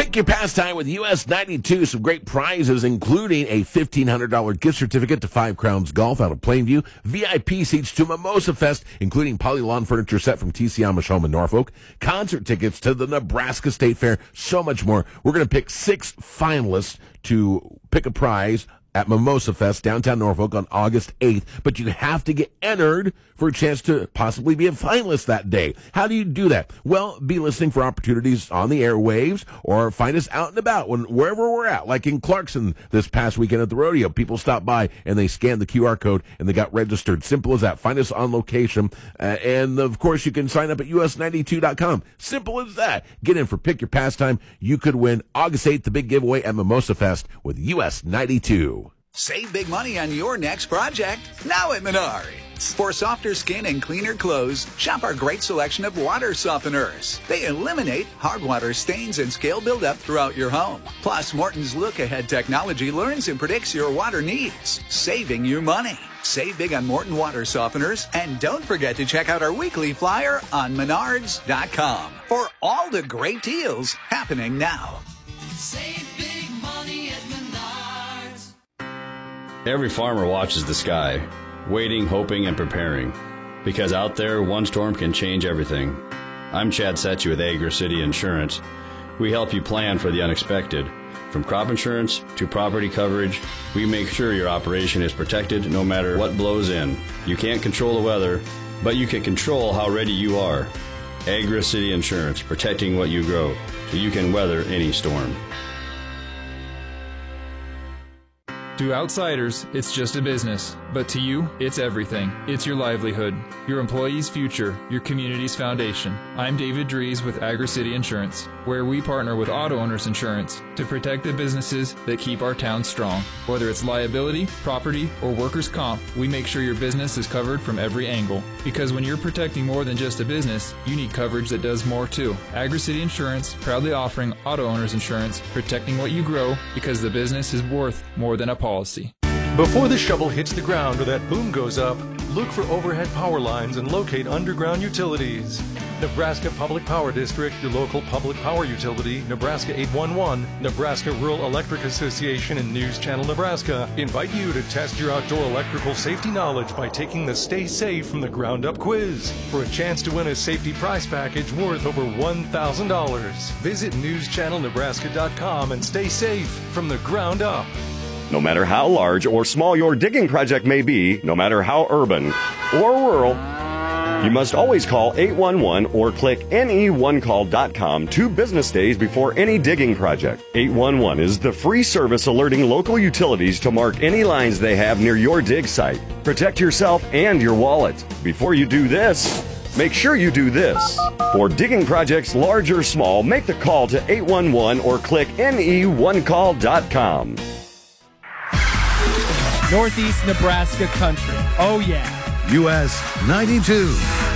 Pick your pastime with US 92. Some great prizes, including a $1,500 gift certificate to Five Crowns Golf out of Plainview, VIP seats to Mimosa Fest, including Poly Lawn Furniture Set from TC Amish Home in Norfolk, concert tickets to the Nebraska State Fair, so much more. We're going to pick 6 finalists to pick a prize at Mimosa Fest, downtown Norfolk, on August 8th. But you have to get entered for a chance to possibly be a finalist that day. How do you do that? Well, be listening for opportunities on the airwaves, or find us out and about wherever we're at. Like in Clarkson this past weekend at the rodeo, people stopped by and they scanned the QR code and they got registered. Simple as that. Find us on location. And of course, you can sign up at us92.com. Simple as that. Get in for Pick Your Pastime. You could win August 8th, the big giveaway at Mimosa Fest with US 92. Save big money on your next project now at Menards. For softer skin and cleaner clothes, shop our great selection of water softeners. They eliminate hard water stains and scale buildup throughout your home. Plus, Morton's look-ahead technology learns and predicts your water needs, saving you money. Save big on Morton water softeners, and don't forget to check out our weekly flyer on Menards.com for all the great deals happening now. Save big money at Menards. Every farmer watches the sky, waiting, hoping, and preparing. Because out there, one storm can change everything. I'm Chad Setchy with Agri City Insurance. We help you plan for the unexpected. From crop insurance to property coverage, we make sure your operation is protected no matter what blows in. You can't control the weather, but you can control how ready you are. Agri City Insurance, protecting what you grow, so you can weather any storm. To outsiders, it's just a business, but to you, it's everything. It's your livelihood, your employees' future, your community's foundation. I'm David Dries with Agri City Insurance, where we partner with Auto Owners Insurance to protect the businesses that keep our town strong. Whether it's liability, property, or workers' comp, we make sure your business is covered from every angle. Because when you're protecting more than just a business, you need coverage that does more too. Agri City Insurance, proudly offering Auto Owners Insurance, protecting what you grow, because the business is worth more than a policy. Before the shovel hits the ground or that boom goes up, look for overhead power lines and locate underground utilities. Nebraska Public Power District, your local public power utility, Nebraska 811, Nebraska Rural Electric Association, and News Channel Nebraska invite you to test your outdoor electrical safety knowledge by taking the Stay Safe from the Ground Up quiz for a chance to win a safety prize package worth over $1,000. Visit newschannelnebraska.com and stay safe from the ground up. No matter how large or small your digging project may be, no matter how urban or rural, you must always call 811 or click ne1call.com 2 business days before any digging project. 811 is the free service alerting local utilities to mark any lines they have near your dig site. Protect yourself and your wallet. Before you do this, make sure you do this. For digging projects large or small, make the call to 811 or click ne1call.com. Northeast Nebraska country. Oh, yeah. US 92.